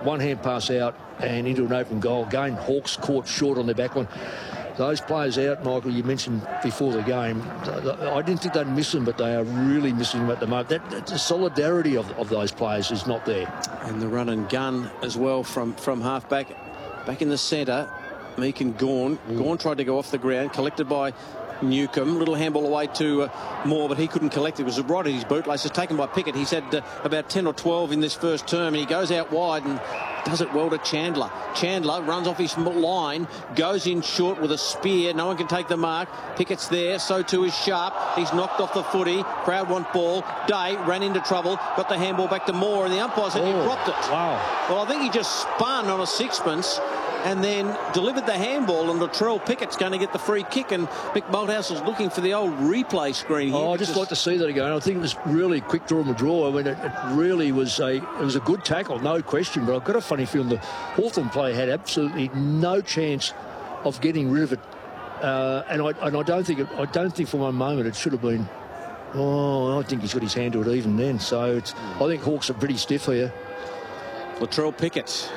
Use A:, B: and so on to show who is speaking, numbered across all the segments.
A: one hand pass out and into an open goal. Again, Hawks caught short on their back line. Those players out, Michael, you mentioned before the game, I didn't think they'd miss them, but they are really missing them at the moment. The solidarity of those players is not there.
B: And the run and gun as well from half-back. Back in the centre, Meek and Gawn. Gawn tried to go off the ground, collected by Newcombe. Little handball away to Moore, but he couldn't collect it. It was right at his bootlaces, taken by Pickett. He's had about 10 or 12 in this first term, and he goes out wide and does it well to Chandler. Chandler runs off his line, goes in short with a spear. No one can take the mark. Pickett's there, so too is Sharp. He's knocked off the footy. Crowd want ball. Day ran into trouble, got the handball back to Moore, and the umpire said he dropped it.
A: Wow.
B: Well, I think he just spun on a sixpence and then delivered the handball, and Latrell Pickett's going to get the free kick, and Mick Malthouse is looking for the old replay screen here.
A: I'd just like to see that again. I think it was really quick draw and draw. I mean, it really was a good tackle, no question, but I've got a funny feeling the Hawthorn player had absolutely no chance of getting rid of it. And I don't think for one moment it should have been. I think he's got his hand to it even then. So I think Hawks are pretty stiff here.
B: Latrell Pickett.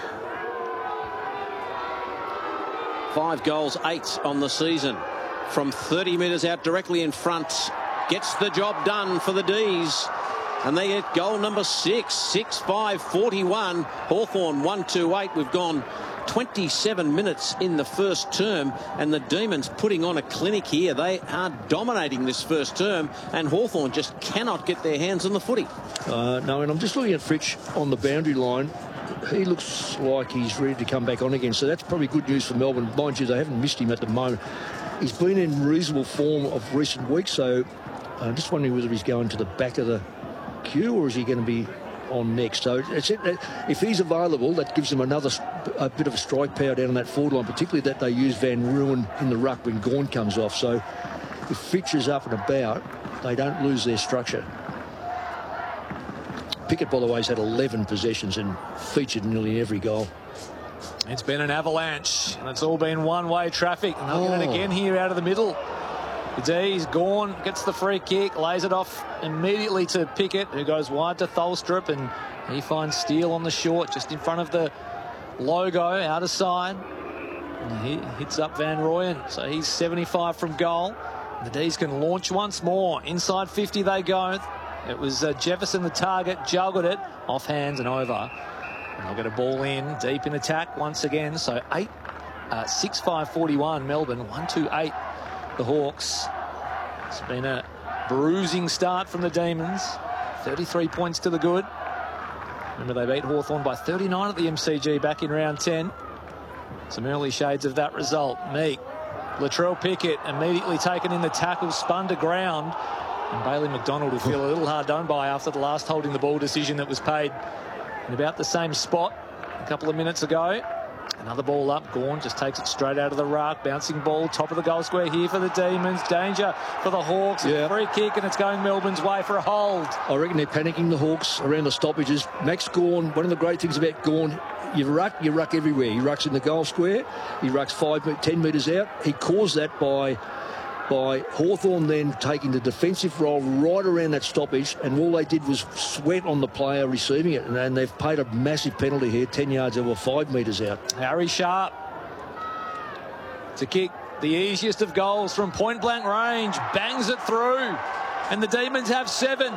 B: 5 goals, 8 on the season. From 30 metres out directly in front. Gets the job done for the D's. And they get goal number 6. 6-5-41. Hawthorn 1-2-8. We've gone 27 minutes in the first term. And the Demons putting on a clinic here. They are dominating this first term. And Hawthorn just cannot get their hands on the footy.
A: No, and I'm just looking at Fritsch on the boundary line. He looks like he's ready to come back on again, so that's probably good news for Melbourne. Mind you, they haven't missed him at the moment. He's been in reasonable form of recent weeks, so I'm just wondering whether he's going to the back of the queue or is he going to be on next. So if he's available, that gives them a bit of a strike power down on that forward line, particularly that they use Van Ruin in the ruck when Gawn comes off. So if Fitch is up and about, they don't lose their structure. Pickett, by the way, has had 11 possessions and featured nearly every goal.
C: It's been an avalanche, and it's all been one-way traffic. And they'll get it again here out of the middle. The D's, Gawn gets the free kick, lays it off immediately to Pickett, who goes wide to Tholstrup, and he finds Steele on the short, just in front of the logo, out of side. And he hits up Van Rooyen, so he's 75 from goal. The D's can launch once more. Inside 50 they go. It was Jefferson, the target, juggled it, off hands and over. And they'll get a ball in, deep in attack once again. So 6-5-41, Melbourne, 1-2-8, the Hawks. It's been a bruising start from the Demons. 33 points to the good. Remember, they beat Hawthorn by 39 at the MCG back in round 10. Some early shades of that result. Meek, Latrell Pickett immediately taken in the tackle, spun to ground. And Bailey McDonald will feel a little hard done by after the last holding the ball decision that was paid in about the same spot a couple of minutes ago. Another ball up. Gawn just takes it straight out of the ruck. Bouncing ball, top of the goal square here for the Demons. Danger for the Hawks. Yeah. Free kick, and it's going Melbourne's way for a hold.
A: I reckon they're panicking, the Hawks, around the stoppages. Max Gawn, one of the great things about Gawn, you ruck everywhere. He rucks in the goal square. He rucks 10 metres out. He caused that by Hawthorn then taking the defensive role right around that stoppage, and all they did was sweat on the player receiving it, and they've paid a massive penalty here, 10 yards over 5 metres out.
C: Harry Sharp to kick the easiest of goals from point blank range, bangs it through, and the Demons have 7.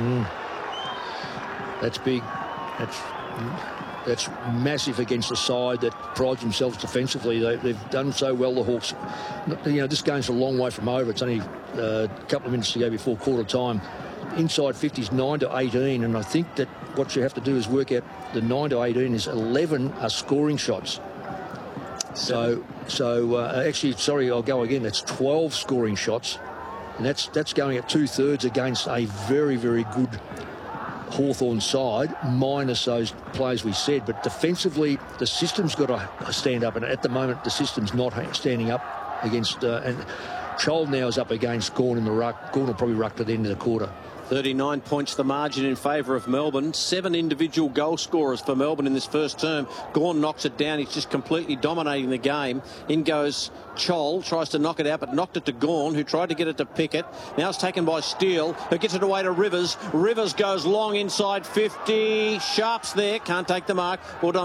A: That's big. That's massive against a side that prides themselves defensively. They've done so well, the Hawks. You know, this game's a long way from over. It's only a couple of minutes to go before quarter time. Inside 50's 9-18, and I think that what you have to do is work out the 9-18 is 11 are scoring shots. So actually, sorry, I'll go again. That's 12 scoring shots, and that's going at 2/3 against a very, very good Hawthorn side, minus those players we said. But defensively, the system's got to stand up, and at the moment the system's not standing up against and Chol now is up against Gawn in the ruck. Gawn will probably ruck to the end of the quarter.
B: 39 points the margin in favour of Melbourne. 7 individual goal scorers for Melbourne in this first term. Gawn knocks it down. He's just completely dominating the game. In goes Chol, tries to knock it out, but knocked it to Gawn, who tried to get it to Pickett. Now it's taken by Steele, who gets it away to Rivers. Rivers goes long inside 50. Sharp's there, can't take the mark. Well done.